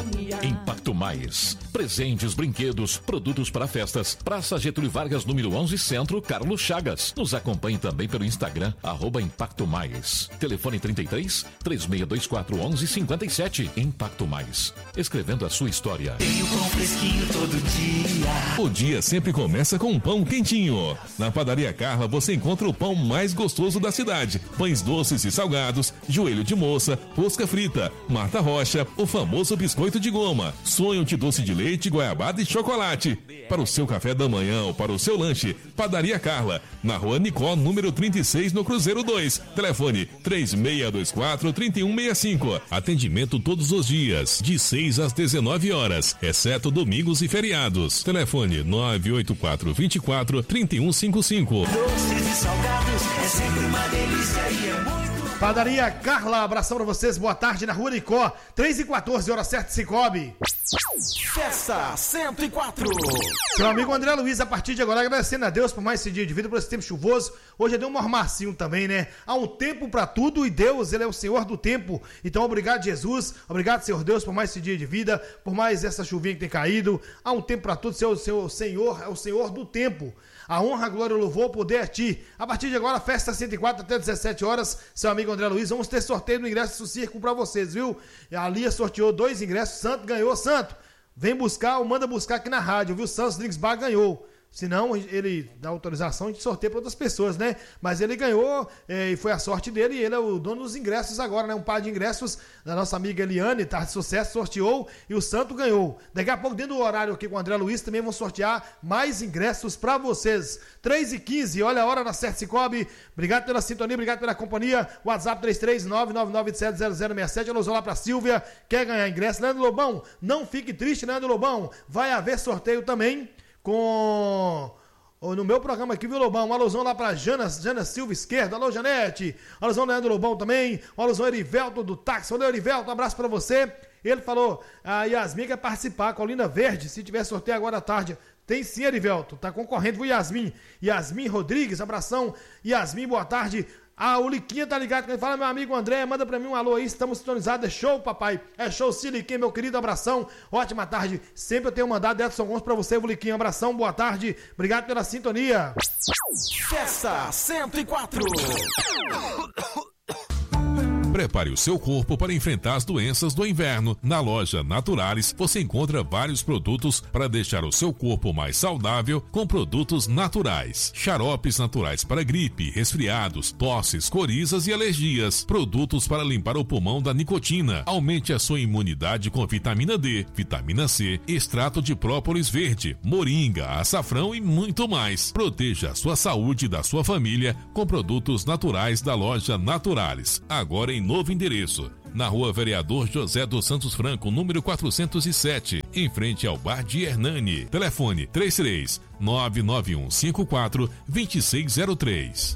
Impacto Mais. Presentes, brinquedos, produtos para festas. Praça Getúlio Vargas, número 11, Centro, Carlos Chagas. Nos acompanhe também pelo Instagram, @Impacto Mais. Telefone 33 3624 1157. Impacto Mais. Escrevendo a sua história. Tem o pão fresquinho todo dia. O dia sempre começa com um pão quentinho. Na Padaria Carla você encontra o pão mais gostoso da cidade. Pães doces e salgados, joelho de moça, rosca frita, Marta Rocha, o famoso biscoito de goma, sonho de doce de leite, goiabada e chocolate. Para o seu café da manhã ou para o seu lanche, Padaria Carla, na Rua Nicó, número 36, no Cruzeiro 2. Telefone 3624-3165. Atendimento todos os dias, de 6 às 19 horas, exceto domingos e feriados. Telefone 984-24-3155. Doces e salgados é sempre uma delícia e é muito... Padaria Carla, abração pra vocês, boa tarde na Rua Nicó, 3h14, hora certa, Cicobi. Festa 104. Seu amigo André Luiz, a partir de agora, agradecendo a Deus por mais esse dia de vida, por esse tempo chuvoso. Hoje deu um mormacinho também, né? Há um tempo pra tudo e Deus, Ele é o Senhor do tempo. Então, obrigado, Jesus. Obrigado, Senhor Deus, por mais esse dia de vida, por mais essa chuvinha que tem caído. Há um tempo pra tudo, seu Senhor é o Senhor do tempo. A honra, a glória, o louvor, o poder é a ti. A partir de agora, festa 104 até 17 horas. Seu amigo André Luiz, vamos ter sorteio no ingresso do circo pra vocês, viu? A Lia sorteou 2 ingressos, Santo ganhou. Santo, vem buscar ou manda buscar aqui na rádio, viu? Santos Drinks Bar ganhou. Senão, ele dá autorização de sorteio para outras pessoas, né? Mas ele ganhou e foi a sorte dele. E ele é o dono dos ingressos agora, né? Um par de ingressos da nossa amiga Eliane, tá? De sucesso, sorteou e o Santo ganhou. Daqui a pouco, dentro do horário aqui com o André Luiz, também vão sortear mais ingressos para vocês. 3h15, olha a hora da Certo Cicobi. Obrigado pela sintonia, obrigado pela companhia. WhatsApp 33999270067. Alô, lá pra Silvia. Quer ganhar ingresso? Leandro Lobão, não fique triste, Leandro Lobão. Vai haver sorteio também no meu programa aqui, viu, Lobão? Um alusão lá pra Jana Silva Esquerda. Alô, Janete. Alusão Leandro Lobão também. Um alusão Erivelto do táxi. Alô, Erivelto, um abraço pra você. Ele falou, a Yasmin quer participar, Colina Verde, se tiver sorteio agora à tarde. Tem sim, Erivelto, tá concorrendo, viu, Yasmin? Yasmin Rodrigues, abração. Yasmin, boa tarde. O Liquinha tá ligado, quando ele fala, meu amigo André, manda pra mim um alô aí, estamos sintonizados, é show, papai, é show, sim, Liquinha, meu querido, abração, ótima tarde, sempre eu tenho mandado Edson Gomes pra você, Liquinha, abração, boa tarde, obrigado pela sintonia. Festa 104. Prepare o seu corpo para enfrentar as doenças do inverno. Na loja Naturalis, você encontra vários produtos para deixar o seu corpo mais saudável com produtos naturais. Xaropes naturais para gripe, resfriados, tosses, corizas e alergias. Produtos para limpar o pulmão da nicotina. Aumente a sua imunidade com vitamina D, vitamina C, extrato de própolis verde, moringa, açafrão e muito mais. Proteja a sua saúde e da sua família com produtos naturais da loja Naturalis. Agora em novo endereço, na Rua Vereador José dos Santos Franco, número 407, em frente ao Bar de Hernani. Telefone 33-99154-2603.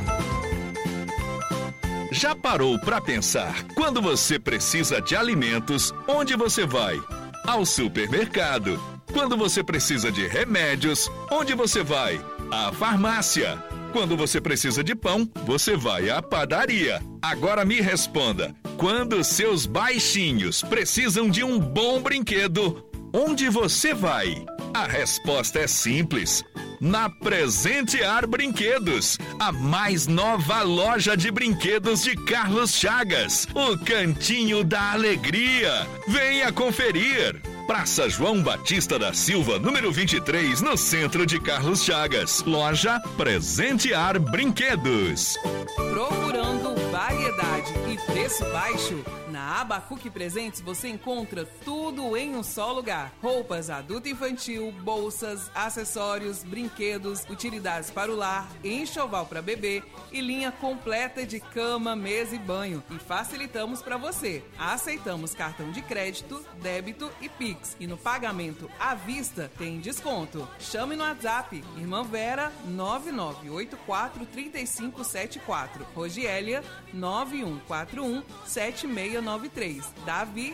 Já parou para pensar, quando você precisa de alimentos, onde você vai? Ao supermercado. Quando você precisa de remédios, onde você vai? À farmácia. Quando você precisa de pão, você vai à padaria. Agora me responda, quando seus baixinhos precisam de um bom brinquedo, onde você vai? A resposta é simples. Na Presentear Brinquedos, a mais nova loja de brinquedos de Carlos Chagas, o Cantinho da Alegria. Venha conferir. Praça João Batista da Silva, número 23, no centro de Carlos Chagas. Loja Presentear Brinquedos. Procurando variedade e preço baixo? Na Abacuque Presentes você encontra tudo em um só lugar. Roupas adulto e infantil, bolsas, acessórios, brinquedos, utilidades para o lar, enxoval para bebê e linha completa de cama, mesa e banho. E facilitamos para você. Aceitamos cartão de crédito, débito e Pix. E no pagamento à vista tem desconto. Chame no WhatsApp, Irmã Vera 9984-3574. Rogélia 9141-7693. Davi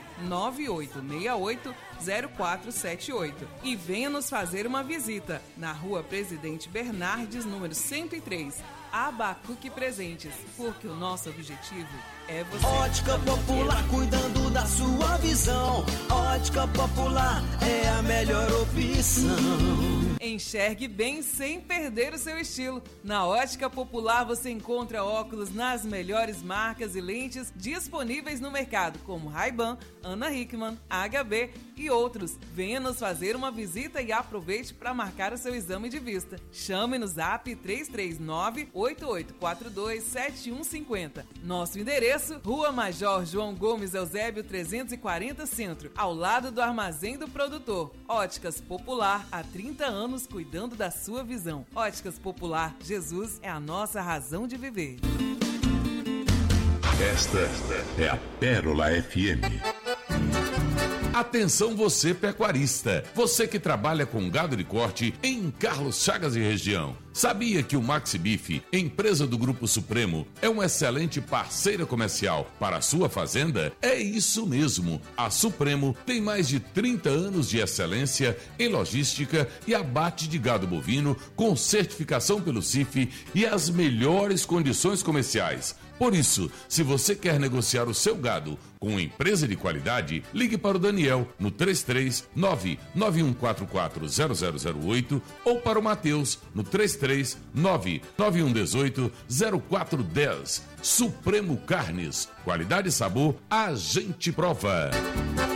9868-0478. E venha nos fazer uma visita na Rua Presidente Bernardes, número 103. Abacuque Presentes, porque o nosso objetivo é você. Ótica Popular, cuidando da sua visão. Ótica Popular é a melhor opção. Enxergue bem sem perder o seu estilo. Na Ótica Popular você encontra óculos nas melhores marcas e lentes disponíveis no mercado, como Ray-Ban, Ana Hickman, HB e outros. Venha nos fazer uma visita e aproveite para marcar o seu exame de vista. Chame no Zap 339-8842-7150. Nosso endereço, Rua Major João Gomes Eusébio 340 Centro, ao lado do Armazém do Produtor. Óticas Popular, há 30 anos cuidando da sua visão. Óticas Popular, Jesus é a nossa razão de viver. Esta é a Pérola FM. Atenção você pecuarista, você que trabalha com gado de corte em Carlos Chagas e região. Sabia que o Maxi Beef, empresa do Grupo Supremo, é uma excelente parceira comercial para a sua fazenda? É isso mesmo, a Supremo tem mais de 30 anos de excelência em logística e abate de gado bovino com certificação pelo CIF e as melhores condições comerciais. Por isso, se você quer negociar o seu gado com uma empresa de qualidade, ligue para o Daniel no 339-9144-0008 ou para o Matheus no 339-9118-0410. Supremo Carnes, qualidade e sabor, a gente prova.